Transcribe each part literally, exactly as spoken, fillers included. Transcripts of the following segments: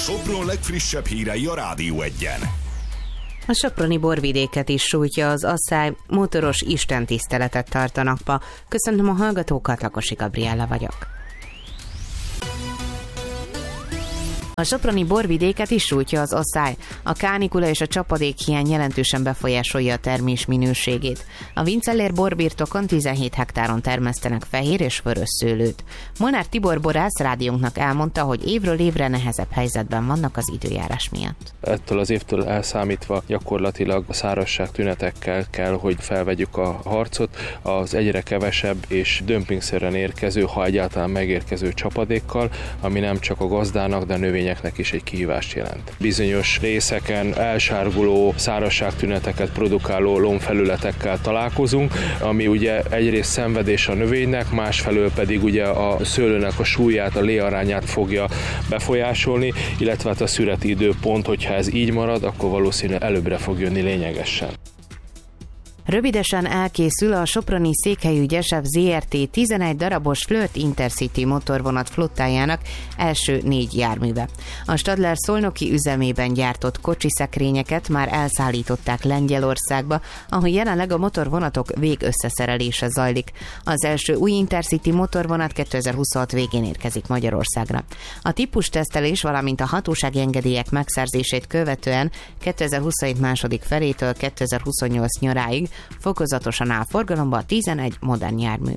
Sopron legfrissebb hírei a Rádió Egyen. A soproni borvidéket is sújtja az asszály, motoros istentiszteletet tartanak ma. Köszönöm a hallgatókat, Lakosi Gabriella vagyok. A soproni borvidéket is sújtja az asszály. A kánikula és a csapadékhiány jelentősen befolyásolja a termés minőségét. A Vincellér borbirtokon tizenhét hektáron termesztenek fehér és vörös szőlőt. Molnár Tibor borász rádiónknak elmondta, hogy évről évre nehezebb helyzetben vannak az időjárás miatt. Ettől az évtől elszámítva gyakorlatilag a szárazság tünetekkel kell, hogy felvegyük a harcot, az egyre kevesebb és dömpingszerűen érkező, ha egyáltalán megérkező csapadékkal, ami nem csak a gazdának, de a növény is egy kihívást jelent. Bizonyos részeken elsárguló szárazságtüneteket produkáló lombfelületekkel találkozunk, ami ugye egyrészt szenvedés a növénynek, másfelől pedig ugye a szőlőnek a súlyát, a léarányát fogja befolyásolni, illetve hát a szüreti időpont, hogyha ez így marad, akkor valószínűleg előbbre fog jönni lényegesen. Rövidesen elkészül a soproni Székhelyű Gyesev zé er té tizenegy darabos Flirt Intercity motorvonat flottájának első négy járműve. A Stadler szolnoki üzemében gyártott kocsiszekrényeket már elszállították Lengyelországba, ahol jelenleg a motorvonatok végösszeszerelése zajlik. Az első új Intercity motorvonat kétezer-huszonhat végén érkezik Magyarországra. A típustesztelés, valamint a hatósági engedélyek megszerzését követően kétezer-huszonhét második felétől kétezer-huszonnyolc nyaráig fokozatosan áll forgalomba a tizenegy modern jármű.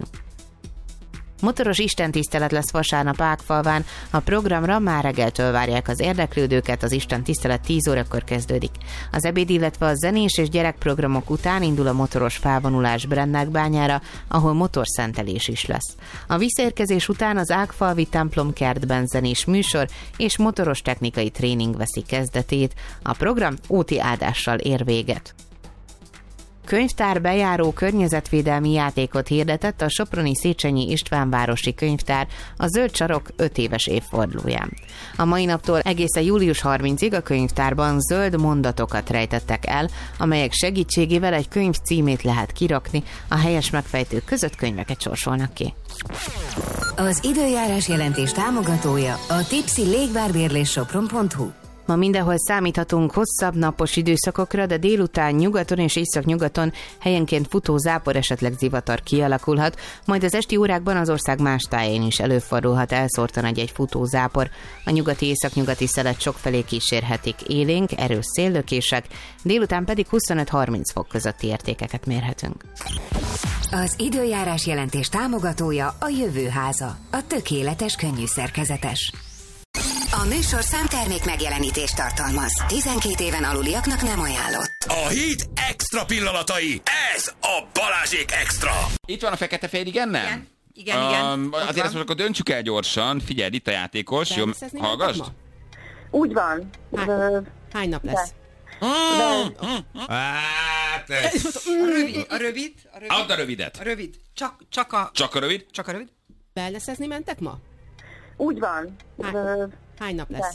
Motoros istentisztelet lesz vasárnap Ágfalván. A programra már reggeltől várják az érdeklődőket, az istentisztelet tíz órakor kezdődik. Az ebéd, illetve a zenés és gyerekprogramok után indul a motoros felvonulás Brennákbányára, ahol motorszentelés is lesz. A visszaérkezés után az ágfalvi templomkertben zenés műsor és motoros technikai tréning veszi kezdetét. A program óti áldással ér véget. Könyvtár bejáró környezetvédelmi játékot hirdetett a soproni Széchenyi István városi könyvtár a Zöld Sarok öt éves évfordulóján. A mai naptól egészen július harmincadikáig a könyvtárban zöld mondatokat rejtettek el, amelyek segítségével egy könyv címét lehet kirakni, a helyes megfejtők között könyveket sorsolnak ki. Az időjárás jelentés támogatója a Tipsy Légvárbérlés Sopron pont hu. Ma mindenhol számíthatunk hosszabb napos időszakokra, de délután nyugaton és északnyugaton helyenként futó zápor, esetleg zivatar kialakulhat, majd az esti órákban az ország más táján is előfordulhat elszórtan egy-egy futó zápor. A nyugati északnyugati szelet sokfelé kísérhetik élénk, erős széllökések, délután pedig huszonöt-harminc fok közötti értékeket mérhetünk. Az időjárás jelentés támogatója a Jövőháza, a tökéletes könnyű szerkezetes. A műsorszám termék megjelenítést tartalmaz. tizenkét éven aluliaknak nem ajánlott. A hét extra pillanatai. Ez a Balázsék Extra. Itt van a fekete-fehér, igen, nem? Igen, igen, igen. Um, azért ezt most akkor döntsük el gyorsan. Figyelj, itt a játékos. Jó, hallgass. Úgy van. Hány, hány nap lesz? Hát ez... A rövid, a rövid, a rövid. Add a rövidet. A rövid. Csak, csak a... Csak a rövid? Csak a rövid. Wellnessezni mentek ma? Úgy van. Hány, hány nap lesz?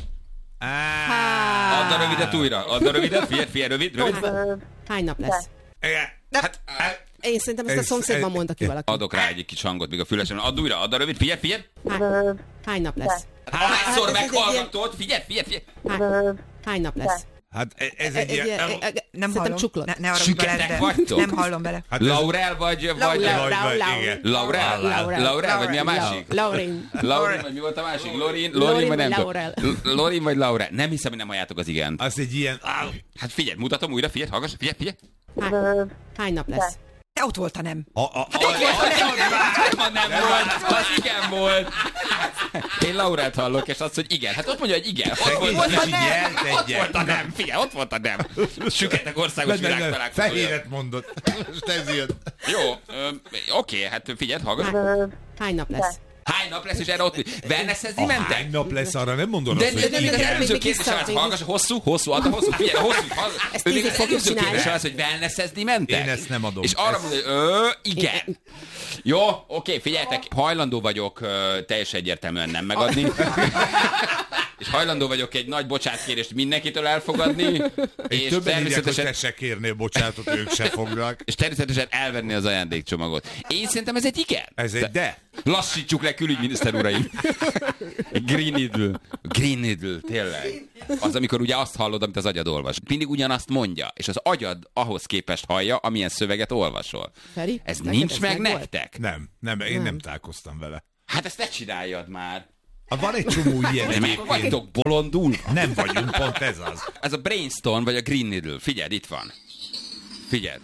Add a rövidet újra. Add a rövidet. Figyelj, figyelj, rövid, rövid. Hány nap lesz? Hát, Én szerintem ezt a szomszédban mondta ki valaki. adok rá egy kis hangot még a fülesen. Add újra, add a rövid. Figyelj, figyelj. Hány, hány nap lesz? Hányszor meghallgatod? Figyelj, figyelj, figyelj. Hány, hány nap lesz? Hát ez egy ilyen... Nem hallom. Csuklott. Ne, ne arra Süketek vagytok? Nem hallom bele. Hát Laurel vagy... vagy Laurel? Laurel, vagy mi a másik? Laurin. Laurin, vagy mi volt a másik? Lorin? Lorin, vagy nem tudom. Lorin, vagy Laurel? Nem hiszem, hogy nem halljátok az igent. Az egy ilyen... Hát figyelj, mutatom újra, figyelj, hallgass, figyelj, figyelj. Hány, hány nap lesz? De ott volt a nem. A, a, Hát ott nem volt, az igen volt. Én Laurát hallok, és azt, hogy igen. Hát ott mondja, hogy igen. Ott volt a nem. Ott volt a nem. Figyelj, ott volt a nem. Süketek országos világtalálkozója. Fehéret mondott. Most ez jön. Jó, oké, hát figyelj, hallgass. Hány nap lesz? Hány nap lesz, és erre ott wellnessezni A mentek? hány nap lesz, arra nem mondod De, azt, de, hogy de, de, de, igen. előző kérdés az, hallgass, hosszú, hosszú, adta hosszú, figyelj, hosszú, Ezt ő tízig még fogjuk előző csinálni. kérdés az, hogy wellnessezni mentek? Én ezt nem adom. És arra Ezt- mondja, hogy ö, igen. Jó, oké, figyeljetek, hajlandó vagyok ö, teljesen egyértelműen nem megadni. És és hajlandó vagyok egy nagy bocsátkérést mindenkitől elfogadni, és többen természetesen... írják, hogy te se kérnél bocsánatot, ők se fognak. És természetesen elvenni az ajándékcsomagot. Én szerintem ez egy igen. Ez egy de. Lassítsuk le, külügyminiszter uraim. Green Needle. Green Needle, tényleg. Az, amikor ugye azt hallod, amit az agyad olvas. Mindig ugyanazt mondja, és az agyad ahhoz képest hallja, amilyen szöveget olvasol. Feri, ez nincs meg nektek? Nem, nem, én nem, nem találkoztam vele. Hát ezt ne csináljad már. Van egy csomó ilyen egyébként. Vagytok bolondul? Nem vagyunk, pont ez az. Ez a Brainstorm vagy a Green Needle. Figyeld, itt van. Figyeld.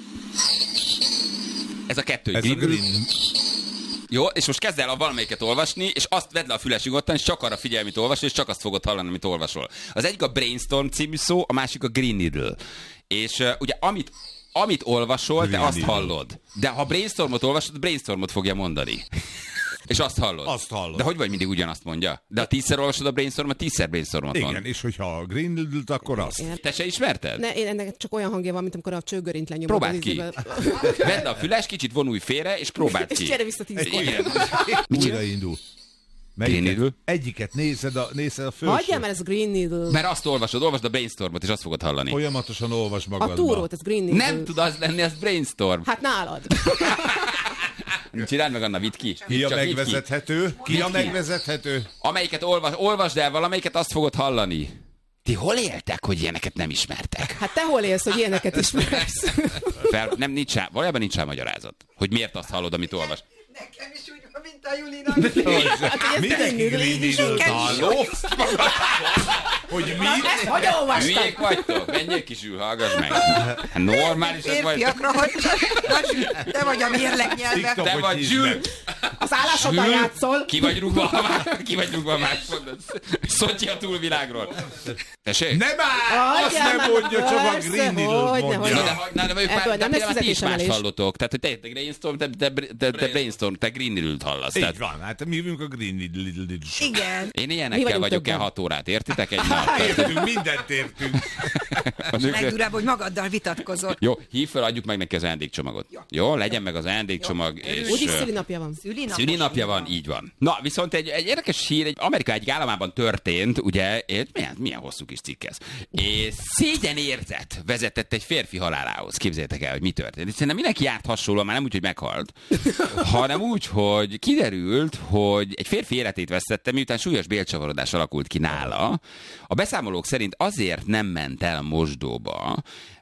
Ez a kettő. Ez Green a Green. Jó, és most kezd el a valamelyiket olvasni, és azt vedd le a fülesig ottan, és csak arra figyelj, amit olvasol, és csak azt fogod hallani, amit olvasol. Az egyik a Brainstorm című szó, a másik a Green Needle. És uh, ugye amit, amit olvasol, Green te azt Needle. Hallod. De ha Brainstormot olvasod, Brainstormot fogja mondani. És azt hallod. Azt hallod. De hogy vagy mindig ugyanazt mondja? De ha tízszer olvasod a Brainstormot, tízszer Brainstormot igen, mond. és hogyha a Green Needle-t, akkor azt. Igen. Te se ismerted? Ne, én ennek csak olyan hangja van, mint amikor a csőgörint lenyomod. Próbáld ki. Vedd a füles, kicsit vonulj félre, és próbáld ki. És gyere vissza tízszer. Újraindul. Melyiket? Egyiket nézed a, nézed a felső. Hagyjál már ez a Green Needle. Mert azt olvasod, olvasd a Brainstormot, és azt fogod hallani. Folyamatosan olvas magadba. A túrót, ez Green Needle. Nem tud az lenni, az Brainstorm. Hát nálad. Csináld meg, Anna, vidd ki. Ki a megvezethető? Ki a megvezethető? Amelyiket olvas, olvasd el valamelyiket, azt fogod hallani. Ti hol éltek, hogy ilyeneket nem ismertek? Hát te hol élsz, hogy ilyeneket ismersz? Fel, nem, nincs rá, valójában nincs rá magyarázat. Hogy miért azt hallod, amit olvas. Nekem is úgy van, mint a Julinak. Hát, mindenki Green Needle-t halló. Hogy mit? Hogy olvastad? Hülyék vagytok? Menjél kisül, hallgass meg. Normálisak vagy. Férfiakra, hogy te vagy a mérleg nyelve. Te vagy Zsül. Az állásoddal játszol. Ki vagy rúgva, ki vagy rúgva más mondod. Szotyi a túlvilágról. Tessék? Nem áll! Azt nem mondja, csak a Green Needle-t mondja. Na, de ők már, de például ti is mást hallottok. Tehát, hogy te, te Brainstorm, te, te, te, te Brainstorm, te Green Needle-t hallasz. Így tehát... van, hát mi vagyunk a Green Needle. Igen. Én ilyenekkel vagyok el hat órát, értitek egy nap? Értünk, mindent értünk. Legdurább, hogy magaddal vitatkozol. Jó, hív fel, adjuk meg neki az ajándékcsomagot. Jó, Jó legyen meg az ajándékcsomag. És... Úgyis szülinapja van. Szülinapja van, így van. Na, viszont egy, egy érdekes hír, egy Amerika egyik államában történt, ugye, milyen, milyen hosszú kis cikk ez. És szégyenérzet vezetett egy férfi halálához. Képzeljétek el, hogy mi történt. Szerintem mindenki járt hasonlóan, már nem úgy, hogy meghalt, hanem úgy, hogy kiderült, hogy egy férfi életét vesztette, miután súlyos bélcsavarodás alakult ki nála. A beszámolók szerint azért nem ment el mosdóba,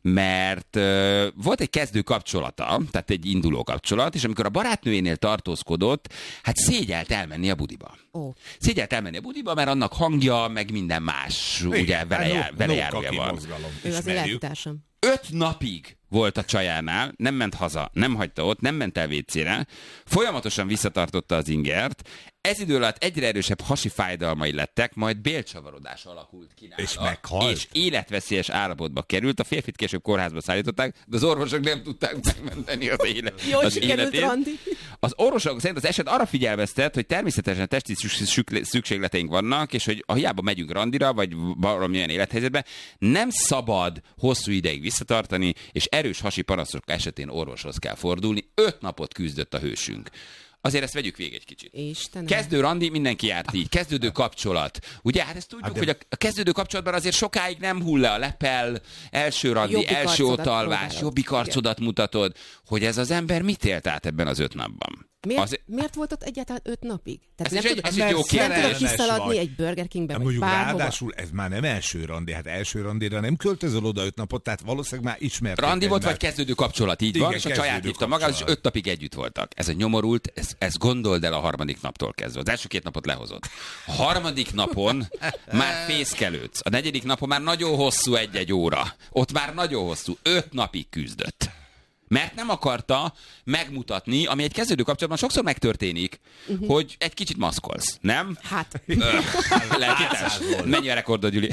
mert uh, volt egy kezdő kapcsolata, tehát egy induló kapcsolat, és amikor a barátnőjénél tartózkodott, hát szégyelt elmenni a budiba. Oh. Szégyelt elmenni a budiba, mert annak hangja, meg minden más, igen, ugye vele, jár, vele járója van. Ő az élettársam. Öt napig volt a csajánál, nem ment haza, nem hagyta ott, nem ment el vécére, folyamatosan visszatartotta az ingert, ez idő alatt egyre erősebb hasi fájdalmai lettek, majd bélcsavarodás alakult ki nála. És meghalt. És életveszélyes állapotba került. A férfit később kórházba szállították, de az orvosok nem tudták megmenteni az, élet, Jól az életét. Randi. Az orvosok szerint az eset arra figyelmeztet, hogy természetesen testi szükségleteink vannak, és hogy a hiába megyünk randira, vagy valamilyen élethelyzetbe, nem szabad hosszú ideig visszatartani, és erős hasi panaszok esetén orvoshoz kell fordulni. Öt napot küzdött a hősünk. Azért ezt vegyük végig egy kicsit. Istenem. Kezdő randi, mindenki járt így. Kezdődő kapcsolat. Ugye, hát ezt tudjuk, hát de... hogy a kezdődő kapcsolatban azért sokáig nem hull le a lepel, első randi, jobbik első ótalvás, próbálod. jobbik arcodat mutatod, hogy ez az ember mit élt át ebben az öt napban. Miért, az... miért volt ott egyáltalán öt napig? Tehát ez nem is egy, tudod, ez jó nem tudod kérdés. kiszaladni egy Burger Kingben, vagy mondjuk bárhova. Ráadásul ez már nem első randi, hát első randira nem költözöl oda öt napot, tehát valószínűleg már ismerték. Randi volt, embert. vagy kezdődő kapcsolat, így Igen, van, és a csaját hívta maga, és öt napig együtt voltak. Ez a nyomorult, ez, ez gondold el a harmadik naptól kezdve. Az első két napot lehozott. A harmadik napon már fészkelődsz. A negyedik napon már nagyon hosszú egy-egy óra. Ott már nagyon hosszú. Öt napig küzdött. Mert nem akarta megmutatni, ami egy kezdődő kapcsolatban sokszor megtörténik, uh-huh. hogy egy kicsit maszkolsz, nem? Hát. Lelkitárs. Mennyi a rekordod, Gyuri?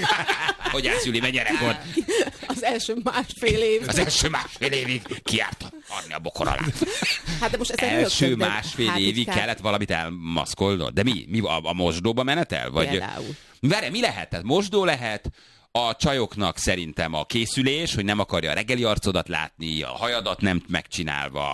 Hogy állsz, Gyuri, mennyi a rekord? Az első másfél év. Az első másfél évig kiárt adni a bokor alá. Hát de most ez első rögtön, másfél hát évig kell... kellett valamit elmaszkolnod? De mi? mi a, a mosdóba menetel? Vagy... Például. Várj, mi lehet? Tehát mosdó lehet, a csajoknak szerintem a készülés, hogy nem akarja a reggeli arcodat látni, a hajadat nem megcsinálva,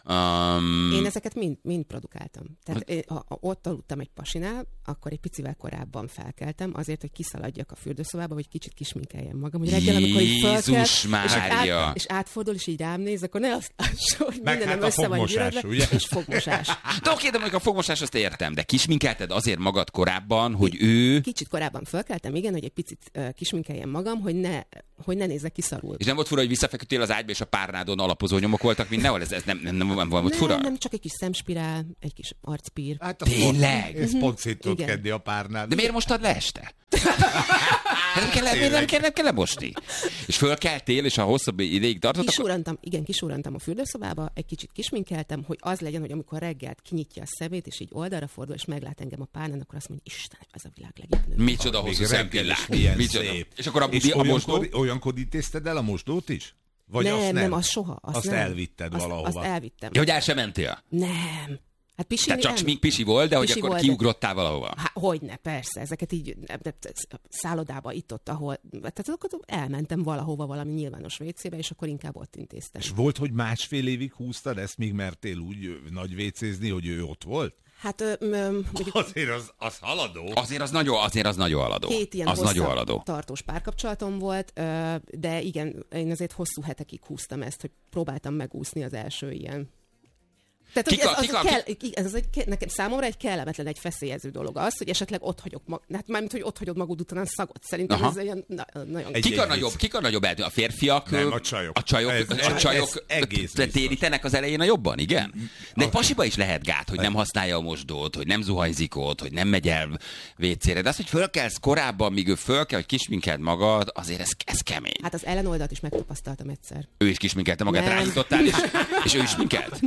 Um... Én ezeket mind, mind produkáltam. Tehát én, ha, ha ott aludtam egy pasinál, akkor egy picivel korábban felkeltem, azért, hogy kiszaladjak a fürdőszobába, vagy kicsit kisminkeljem magam, hogy reggel, amikor így fölkel, és, át, és átfordul, és így rám néz, akkor ne azt lássa, hogy meg mindenem hát össze van gyűrödve, és fogmosás. De oké, de mondjuk a fogmosás azt értem, de kisminkelted azért magad korábban, hogy ő... Kicsit korábban fölkeltem, igen, hogy egy picit uh, kisminkeljem magam, hogy ne, hogy ne nézzek kiszarul. És nem volt fura, hogy visszafeküdtél az ágyba, és a párnádon alapozó nyomok voltak mindenhol? Ez, ez nem, nem, nem, nem volt nem, fura? Nem, csak egy kis szemspirál, egy kis arcpír. Hát tényleg? Ez pont szét tud kedni a párnád. De miért mostad le este? Hát nem kell, miért nem kell, nem kell lemosni? És fölkeltél, és a hosszabb ideig tartott? Kisúrantam, igen, kisúrantam a fürdőszobába, egy kicsit kisminkeltem, hogy az legyen, hogy amikor reggelt kinyitja a szemét, és így oldalra fordul, és meglát engem a párnán, akkor azt mondja, Istenem, ez a világ legjobb nő. Micsoda hosszú szempillák. Szép. És akkor a, és a mosdó? Olyankor intézted el a mosdót is? Vagy nem, azt nem, nem, az soha. Azt, azt nem. elvitted azt, valahova. Azt elvittem. Ja, hogy el sem mentél? Nem. Hát pisi, Tehát csak nem. smink pisi volt, de Pisi hogy akkor volt, kiugrottál valahova? Hát hogyne, persze. Ezeket így szállodába itt-ott, ahol... Tehát akkor elmentem valahova valami nyilvános vécébe, és akkor inkább ott intéztem. És volt, hogy másfél évig húztad ezt, míg mertél úgy nagy vécézni, hogy ő ott volt? Hát ö, ö, mondjuk... Azért az, az haladó. Azért az nagyon, azért az nagyon haladó. Két ilyen az nagyon haladó. tartós párkapcsolatom volt, de igen, én azért hosszú hetekig húztam ezt, hogy próbáltam megúszni az első ilyen. Tehát, Kika, ez, az kika, kell, ez egy, nekem, számomra egy kellemetlen, egy feszélyező dolog az, hogy esetleg ott hagyok mag, hát mármint, hogy ott hagyod magad után a szagot. Szerintem Aha. ez ilyen na, nagyon... Egy, kik a nagyobb, kik a nagyobb eltűnő? A férfiak? Nem, a csajok. A csajok, ez, a csajok térítenek az elején a jobban, igen? De egy pasiba is lehet gát, hogy nem használja a mosdót, hogy nem zuhanyzik ott, hogy nem megy el vécére. De az, hogy fölkelsz korábban, míg ő fölkel, hogy kisminkeld magad, azért ez, ez kemény. Hát az ellenoldalt is megtapasztaltam egyszer. Ő is kisminkelte magát, rányítottál, és, és ő is sminkelt?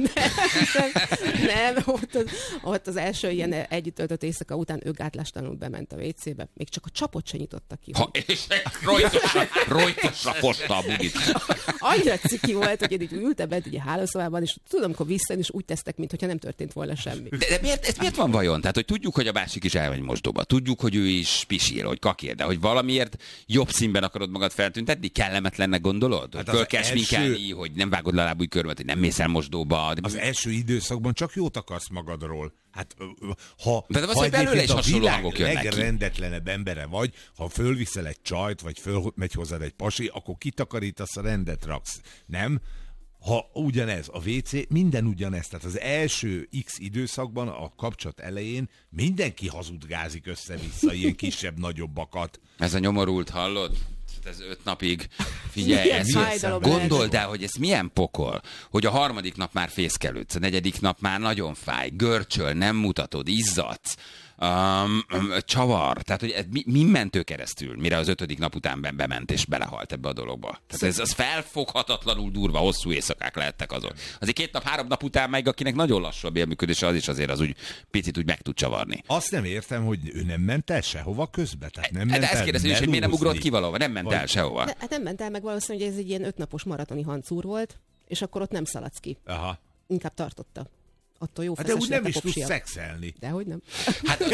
Nem, ott az, ott az első ilyen együtt töltött éjszaka után ő gátlástalanul bement a vécébe. Még csak a csapot se nyitotta ki. Ha, és rojtosra, rojtosra fosta a bugit. Annyira ciki volt, hogy én így ültem bent egy hálószobában, és tudom, amikor visszajön, és úgy tesztek, mintha nem történt volna semmi. De, de miért, ez miért van vajon? Tehát, hogy tudjuk, hogy a másik is elmegy mosdóba. Tudjuk, hogy ő is pisil, hogy kakér, de hogy valamiért jobb színben akarod magad feltűntetni? Kellemetlennek gondolod? Hogy hát föl kell első... sminkelni, hogy nem vágod le a lábúj körmet, hogy nem mész el mosdóba. De... Az első időszakban csak jót akarsz magadról. Hát, ha, de az, ha hogy belőle is a hasonló világ hangok jönnek ki. legrendetlenebb embere vagy, ha fölviszel egy csajt, vagy fölmegy hozzád egy pasi, akkor kitakarítasz, a rendet raksz. Nem? Ha ugyanez, a vé cé, minden ugyanez. Tehát az első X időszakban, a kapcsolat elején mindenki hazudgázik össze-vissza ilyen kisebb-nagyobbakat. Ez a nyomorult, hallod? Ez öt napig, figyelj, ez, gondold el, hogy ez milyen pokol, hogy a harmadik nap már fészkelődsz, a negyedik nap már nagyon fáj, görcsöl, nem mutatod, izzadsz, um, um, csavar, tehát hogy ez mi, mi ment ő keresztül, mire az ötödik nap után bement és belehalt ebbe a dologba. Tehát ez az felfoghatatlanul durva, hosszú éjszakák lehettek azok. Azért két nap, három nap után meg, akinek nagyon lassú a bélműködése, az is azért az úgy picit úgy meg tud csavarni. Azt nem értem, hogy ő nem ment el sehova közbe, tehát nem ment de el. ezt kérdezi, hogy miért nem ugrott ki valahova, nem ment el sehova. De, hát nem ment el, meg valószínűleg, hogy ez egy ilyen ötnapos maratoni hancúr volt, és akkor ott nem szaladsz ki. Aha. Inkább tartotta. Attól jó hát de úgy nem is tudsz szexelni. Dehogy nem. Hát,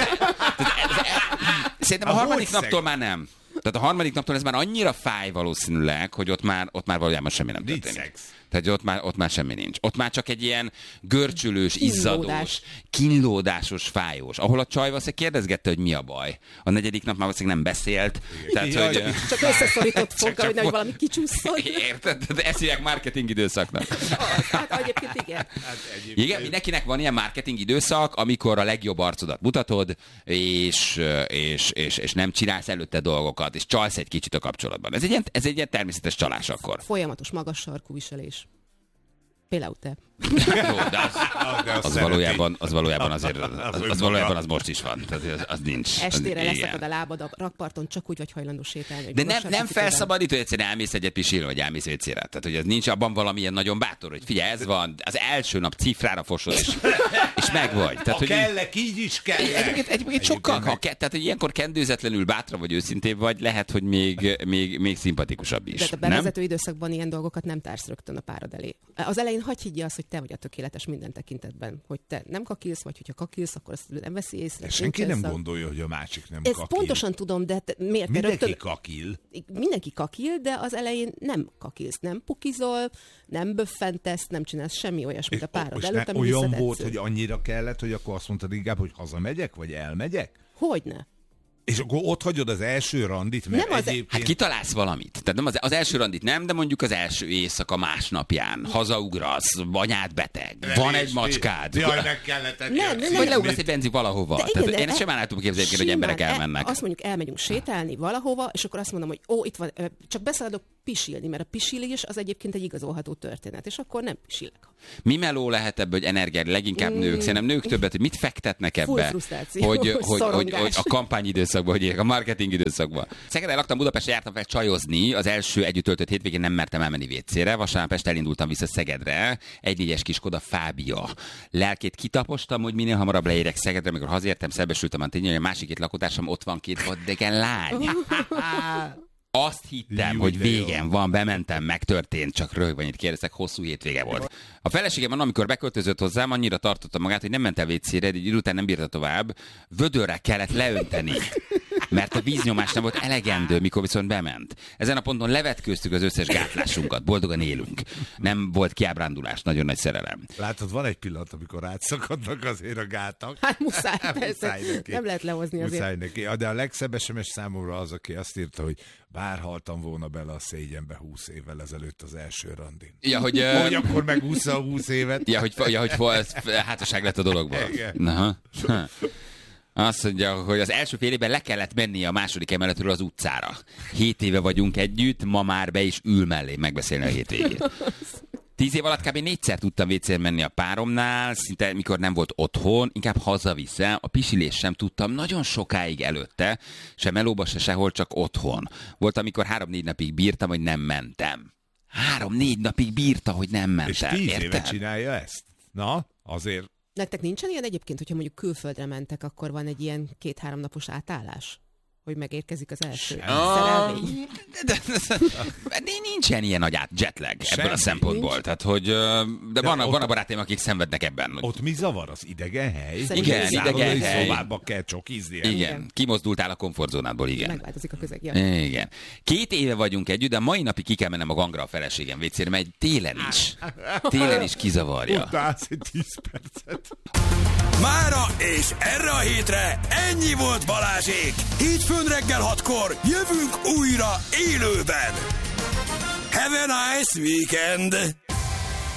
szerintem a, a harmadik naptól már nem. Tehát a harmadik naptól ez már annyira fáj valószínűleg, hogy ott már, ott már valójában semmi nem történik. Szex. Tehát ott már, ott már semmi nincs. Ott már csak egy ilyen görcsülős, izzadós, kínlódásos, fájós. Ahol a csaj valószínűleg kérdezgette, hogy mi a baj. A negyedik nap már valószínűleg nem beszélt. Tehát, Jaj, hogy, csak összeszorított foga, hogy nehogy valami kicsúszol. Érted? De ezt hívják marketing időszaknak. Hát egyébként igen. Hát egyébként... Igen, mindenkinek van ilyen marketing időszak, amikor a legjobb arcodat mutatod, és, és, és, és nem csinálsz előtte dolgokat, és csalsz egy kicsit a kapcsolatban. Ez egy ilyen, ez egy ilyen természetes csalás akkor. Folyamatos magas sarkú viselés. Például te. Jó, de az, az, az, valójában, az valójában azért, az, az valójában az most is van. Tehát az, az nincs. Estére az, leszakad a lábad a rakparton, csak úgy vagy hajlandó sétálni. De nem, nem felszabadít, hogy egyszerűen elmész egyet pisilni, vagy elmész vécére. Tehát, hogy ez nincs abban valamilyen nagyon bátor, hogy figyelj, ez van, az első nap cifrára fosod, és, és megvagy. Tehát, ha hogy kellek, így is kellek. Egyébként, egyébként sokkal, ha ke, tehát, hogy ilyenkor kendőzetlenül bátra vagy őszintébb vagy, lehet, hogy még, még, még szimpatikusabb is. De a bevezető időszakban ilyen dolgokat nem társz rögtön a párod elé. Az elején hagyj higgye azt, hogy te vagy a tökéletes minden tekintetben, hogy te nem kakilsz, vagy hogyha kakilsz, akkor azt nem veszi észre. De senki nem a... gondolja, hogy a másik nem Ezt kakil. pontosan tudom, de te, miért? Mindenki rögtön... kakil. Mindenki kakil, de az elején nem kakilsz, nem pukizol, nem böffentesz, nem csinálsz semmi olyasmit a párod előtt, ami olyan volt, hogy annyira kellett, hogy akkor azt mondtad inkább, hogy hazamegyek, vagy elmegyek? Hogyne. És akkor ott hagyod az első randit, mert nem az egyébként... Hát kitalálsz valamit. Tehát nem az, az első randit nem, de mondjuk az első éjszaka másnapján hazaugrasz, anyád beteg, de van egy macskád. Jaj, meg kellett nem, vagy leugrasz egy benzi valahova. De igen, Tehát én de sem el tudom képzelni, hogy emberek elmennek. El, azt mondjuk elmegyünk sétálni valahova, és akkor azt mondom, hogy ó, itt van, csak beszaladok pisilni, mert a pisilés az egyébként egy igazolható történet, és akkor nem pisilek. Mi meló lehet ebből, hogy energiád leginkább nők? Mm. Szerintem nők többet, hogy mit fektetnek ebbe, hogy, hogy, hogy, hogy a kampányidőszakban, hogy a marketing időszakban. Szegeden laktam, Budapesten jártam fel csajozni, az első együtt töltött hétvégén nem mertem elmenni vécére, vasárnap este elindultam vissza Szegedre, egy négyes kis Skoda Fábia. Lelkét kitapostam, hogy minél hamarabb leérek Szegedre, amikor hazértem, szembesültem a tényleg, hogy a másik két lakótársam ott van két vaddegen lány. Azt hittem, Jó, hogy végem jó. van, bementem, megtörtént, csak röhögve annyit kérdeztek, hosszú hétvége volt. A feleségem, amikor beköltözött hozzám, annyira tartotta magát, hogy nem ment el vécére, egy idő után nem bírta tovább, vödörre kellett leönteni, mert a víznyomás nem volt elegendő, mikor viszont bement. Ezen a ponton levetkőztük az összes gátlásunkat, boldogan élünk. Nem volt kiábrándulás, nagyon nagy szerelem. Látod, van egy pillanat, amikor átszakadnak azért a gátak. Hát muszáj, muszáj neki. Nem lehet lehozni azért. Muszáj neki. De a legszebb es em es számomra az, aki azt írta, hogy bár haltam volna bele a szégyenbe húsz évvel ezelőtt az első randin. Ja, hogy, uh... hogy akkor megúszza a húsz évet. Ja, hogy, ja, hogy hátosság lett a dologban. Aha. Azt mondja, hogy az első fél évben le kellett mennie a második emeletről az utcára. Hét éve vagyunk együtt, ma már be is ül mellé megbeszélni a hétvégét. Tíz év alatt kb. négyszer tudtam vécére menni a páromnál, szinte mikor nem volt otthon, inkább hazavisze, a pisilés sem tudtam nagyon sokáig előtte, sem melóba, se sehol, csak otthon. Volt, amikor három-négy napig bírtam, hogy nem mentem. Három-négy napig bírta, hogy nem mentem. És tíz érted? éve csinálja ezt? Na, azért... Nektek nincsen ilyen egyébként, hogyha mondjuk külföldre mentek, akkor van egy ilyen két-három napos átállás? Hogy megérkezik az első szerelmény. De, de, de, de nincsen ilyen nagy át jetlag ebből Semmi. a szempontból. Nincs. Tehát, hogy, de, de van, ott, van a barátaim, akik szenvednek ebben. Ott mi zavar? Az idegen hely? Igen, idegen hely. Szobába kell csokizni. Igen. igen, kimozdultál a komfortzónádból, igen. Megváltozik a közeg. Ja. Igen. Két éve vagyunk együtt, de mai napig ki kell mennem a gangra a feleségem vécére, mert télen is. Télen is kizavarja. Utálsz egy tíz percet. Mára és erre a hétre ennyi volt Balázsék. Hétfőn reggel hatkor jövünk újra élőben. Have a nice weekend!